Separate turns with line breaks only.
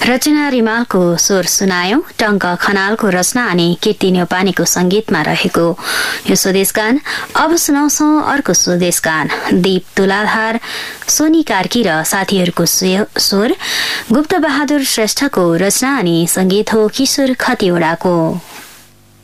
रचना रिमालको स्वर सुनायौं। टंक खनालको रचना अनि कीर्ति न्यौपानेको संगीतमा रहेको यो स्वदेशगान। अब सुनाउँछौं अर्को स्वदेशगान। दीप तुलाधार, सोनी कार्की र साथीहरूको स्वर गुप्त बहादुर श्रेष्ठको रचना अनि संगीत हो किशोर खतिवड़ाको।